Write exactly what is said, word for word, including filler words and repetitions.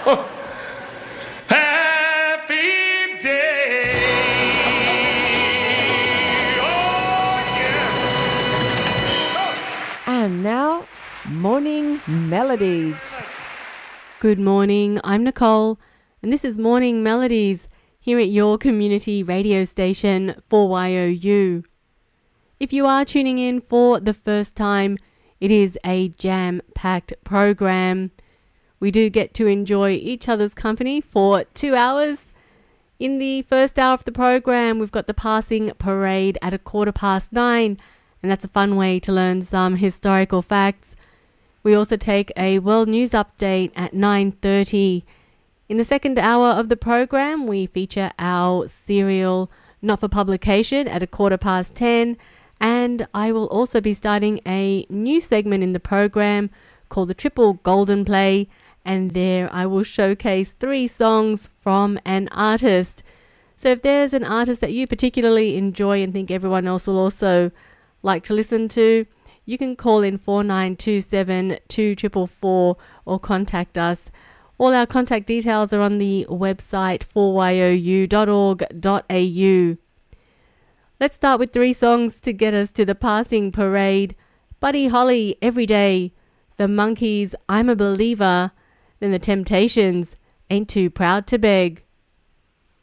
Happy day. Oh, yeah. And now, Morning Melodies. Good morning, I'm Nicole, and this is Morning Melodies here at your community radio station four Y O U. If you are tuning in for the first time, it is a jam-packed program. We do get to enjoy each other's company for two hours. In the first hour of the program, we've got the passing parade at a quarter past nine, and that's a fun way to learn some historical facts. We also take a world news update at nine thirty. In the second hour of the program, we feature our serial Not for Publication at a quarter past ten, and I will also be starting a new segment in the program called the Triple Golden Play, and there I will showcase three songs from an artist. So if there's an artist that you particularly enjoy and think everyone else will also like to listen to, you can call in four nine two seven, two four four four or contact us. All our contact details are on the website four y o u dot org dot a u. Let's start with three songs to get us to the passing parade. Buddy Holly, Every Day. The Monkees, I'm a Believer. Then The Temptations, Ain't Too Proud to Beg.